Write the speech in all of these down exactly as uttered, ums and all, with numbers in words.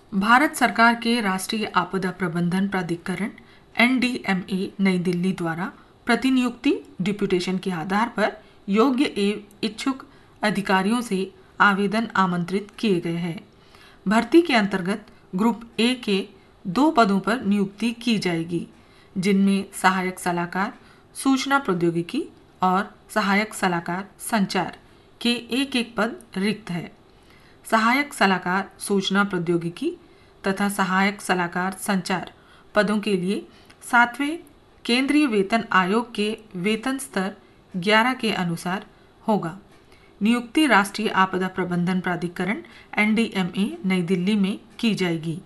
भारत सरकार के राष्ट्रीय आपदा प्रबंधन प्राधिकरण एन डी एम ए नई दिल्ली द्वारा प्रतिनियुक्ति डिप्यूटेशन के आधार पर योग्य एवं इच्छुक अधिकारियों से आवेदन आमंत्रित किए गए हैं। भर्ती के अंतर्गत ग्रुप ए के दो पदों पर नियुक्ति की जाएगी, जिनमें सहायक सलाहकार सूचना प्रौद्योगिकी और सहायक सलाहकार संचार के एक एक पद रिक्त है। सहायक सलाहकार सूचना प्रौद्योगिकी तथा सहायक सलाहकार संचार पदों के लिए सातवें केंद्रीय वेतन आयोग के वेतन स्तर ग्यारह के अनुसार होगा। नियुक्ति राष्ट्रीय आपदा प्रबंधन प्राधिकरण एन डी एम ए नई दिल्ली में की जाएगी।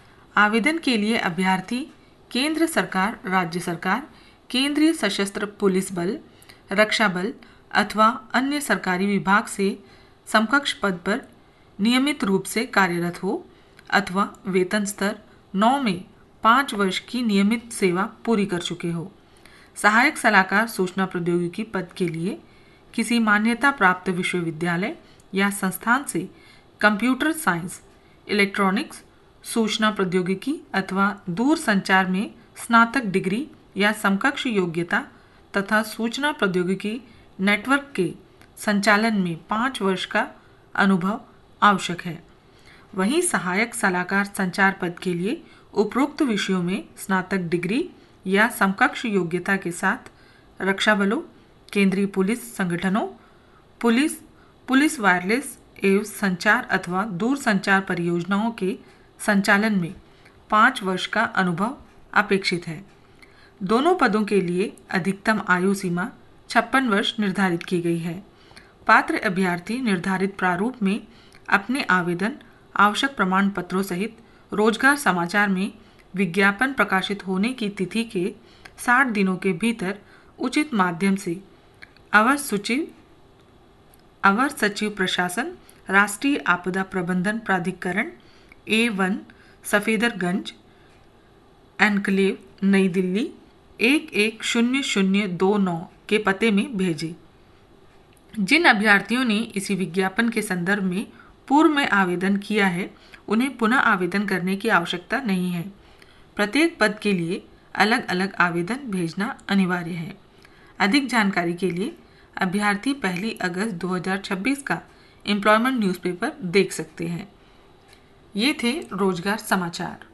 आवेदन के लिए अभ्यर्थी केंद्र सरकार, राज्य सरकार, केंद्रीय सशस्त्र पुलिस बल, रक्षा बल अथवा अन्य सरकारी विभाग से समकक्ष पद पर नियमित रूप से कार्यरत हो अथवा वेतन स्तर नौ में पाँच वर्ष की नियमित सेवा पूरी कर चुके हो। सहायक सलाहकार सूचना प्रौद्योगिकी पद के लिए किसी मान्यता प्राप्त विश्वविद्यालय या संस्थान से कंप्यूटर साइंस, इलेक्ट्रॉनिक्स, सूचना प्रौद्योगिकी अथवा दूर संचार में स्नातक डिग्री या समकक्ष योग्यता तथा सूचना प्रौद्योगिकी नेटवर्क के संचालन में पाँच वर्ष का अनुभव आवश्यक है। वहीं सहायक सलाहकार संचार पद के लिए उपरोक्त विषयों में स्नातक डिग्री या समकक्ष योग्यता के साथ रक्षा बलों, केंद्रीय पुलिस संगठनों, पुलिस, पुलिस वायरलेस एवं संचार अथवा दूर संचार परियोजनाओं के संचालन में पाँच वर्ष का अनुभव अपेक्षित है। दोनों पदों के लिए अधिकतम आयु सीमा छप्पन वर्ष निर्धारित की गई है। पात्र अभ्यर्थी निर्धारित प्रारूप में अपने आवेदन आवश्यक प्रमाण पत्रों सहित रोजगार समाचार में विज्ञापन प्रकाशित होने की तिथि के साठ दिनों के भीतर उचित माध्यम से अवर सचिव अवर सचिव प्रशासन, राष्ट्रीय आपदा प्रबंधन प्राधिकरण ए वन, सफेदरगंज, एनक्लेव, नई दिल्ली एक एक शून्य शून्य दो नौ के पते में भेजे। जिन अभ्यर्थियों ने इसी विज्ञापन के संदर्भ में पूर्व में आवेदन किया है, उन्हें पुनः आवेदन करने की आवश्यकता नहीं है। प्रत्येक पद के लिए अलग अलग आवेदन भेजना अनिवार्य है। अधिक जानकारी के लिए अभ्यर्थी पहली अगस्त दो हज़ार छब्बीस का एम्प्लॉयमेंट न्यूज़पेपर देख सकते हैं। ये थे रोजगार समाचार।